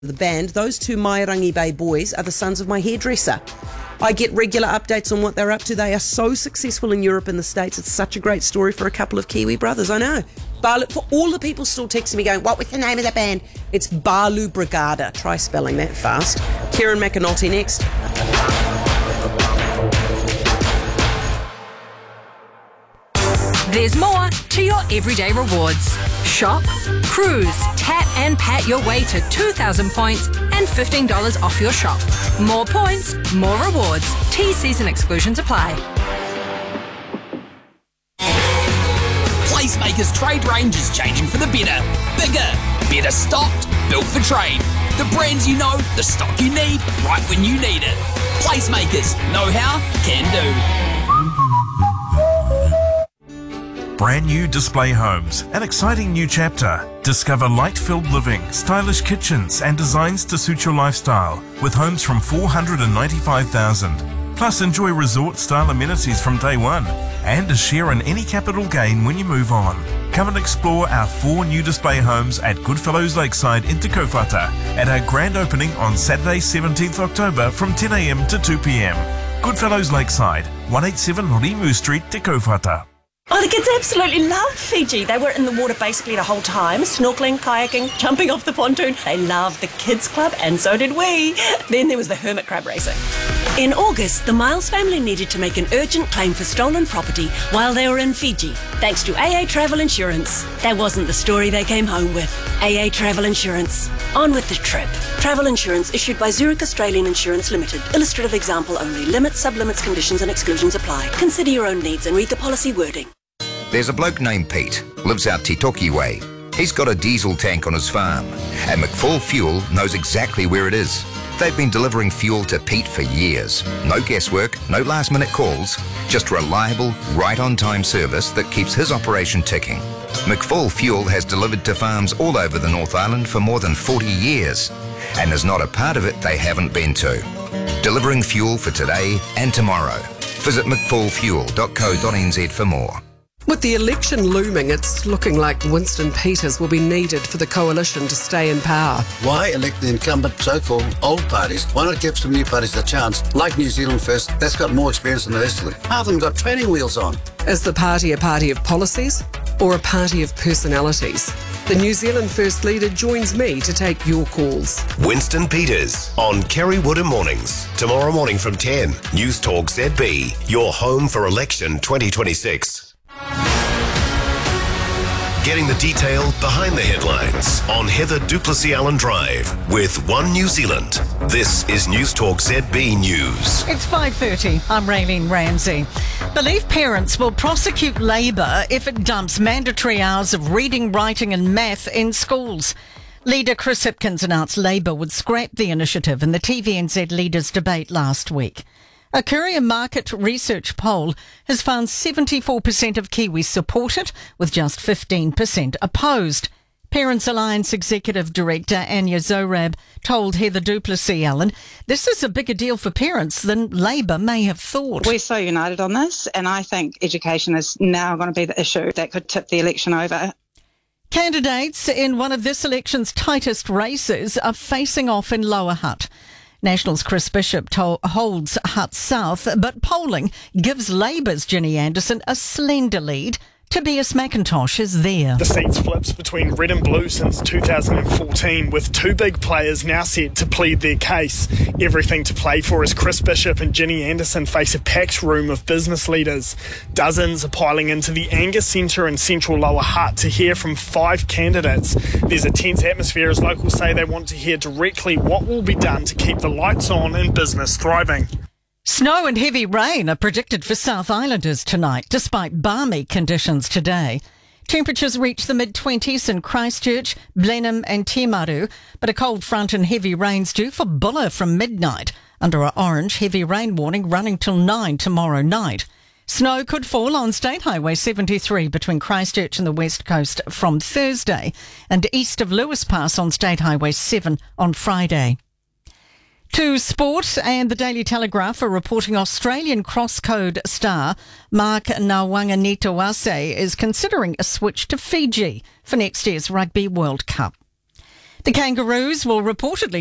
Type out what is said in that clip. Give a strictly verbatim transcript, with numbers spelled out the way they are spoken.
the band, those two Mairangi Bay boys are the sons of my hairdresser. I get regular updates on what they're up to. They are so successful in Europe and the States. It's such a great story for a couple of Kiwi brothers, I know. Balu, for all the people still texting me going, what was the name of the band? It's Balu Brigada. Try spelling that fast. Kieran McAnulty next. There's more to your everyday rewards. Shop, cruise, tap and pat your way to two thousand points and fifteen dollars off your shop. More points, more rewards. T Cs and exclusions apply. Placemakers trade range is changing for the better. Bigger, better stocked, built for trade. The brands you know, the stock you need, right when you need it. Placemakers, know how, can do. Brand new Display Homes, an exciting new chapter. Discover light-filled living, stylish kitchens and designs to suit your lifestyle with homes from four hundred ninety-five thousand dollars. Plus enjoy resort-style amenities from day one and a share in any capital gain when you move on. Come and explore our four new Display Homes at Goodfellows Lakeside in Te Kaupata at our grand opening on Saturday seventeenth October from ten a m to two p m. Goodfellows Lakeside, one eighty-seven Rimu Street, Te Kaupata. Oh, the kids absolutely loved Fiji. They were in the water basically the whole time, snorkeling, kayaking, jumping off the pontoon. They loved the kids club, and so did we. Then there was the hermit crab racing. In August, the Miles family needed to make an urgent claim for stolen property while they were in Fiji, thanks to A A Travel Insurance. That wasn't the story they came home with. A A Travel Insurance. On with the trip. Travel insurance issued by Zurich Australian Insurance Limited. Illustrative example only. Limits, sublimits, conditions and exclusions apply. Consider your own needs and read the policy wording. There's a bloke named Pete, lives out Titoki way. He's got a diesel tank on his farm, and McFall Fuel knows exactly where it is. They've been delivering fuel to Pete for years. No guesswork, no last-minute calls, just reliable, right-on-time service that keeps his operation ticking. McFall Fuel has delivered to farms all over the North Island for more than forty years, and there's not a part of it they haven't been to. Delivering fuel for today and tomorrow. Visit mcfall fuel dot co dot n z for more. With the election looming, it's looking like Winston Peters will be needed for the coalition to stay in power. Why elect the incumbent so-called old parties? Why not give some new parties a chance, like New Zealand First? That's got more experience than the rest of them. Half of them got training wheels on. Is the party a party of policies or a party of personalities? The New Zealand First leader joins me to take your calls. Winston Peters on Kerry Woodham Mornings. Tomorrow morning from ten. News Talk Z B. Your home for election twenty twenty-six. Getting the detail behind the headlines on Heather Duplessis Allen Drive with One New Zealand. This is News Talk Z B News. It's five thirty. I'm Raylene Ramsey. Believe parents will prosecute Labour if it dumps mandatory hours of reading, writing and math in schools. Leader Chris Hipkins announced Labour would scrap the initiative in the T V N Z Leaders debate last week. A Courier Market Research poll has found seventy-four percent of Kiwis support it, with just fifteen percent opposed. Parents Alliance Executive Director Anya Zorab told Heather Duplessis Allen, this is a bigger deal for parents than Labour may have thought. We're so united on this, and I think education is now going to be the issue that could tip the election over. Candidates in one of this election's tightest races are facing off in Lower Hutt. National's Chris Bishop to- holds Hutt South, but polling gives Labour's Ginny Anderson a slender lead. Tobias McIntosh is there. The seats flipped between red and blue since two thousand fourteen, with two big players now set to plead their case. Everything to play for as Chris Bishop and Ginny Anderson face a packed room of business leaders. Dozens are piling into the Angus Centre in central Lower Hutt to hear from five candidates. There's a tense atmosphere as locals say they want to hear directly what will be done to keep the lights on and business thriving. Snow and heavy rain are predicted for South Islanders tonight, despite balmy conditions today. Temperatures reach the mid-twenties in Christchurch, Blenheim and Timaru, but a cold front and heavy rains due for Buller from midnight, under an orange heavy rain warning running till nine tomorrow night. Snow could fall on State Highway seventy-three between Christchurch and the West Coast from Thursday, and east of Lewis Pass on State Highway seven on Friday. To sport, and the Daily Telegraph are reporting Australian cross-code star Mark Nawanganitawase is considering a switch to Fiji for next year's Rugby World Cup. The Kangaroos will reportedly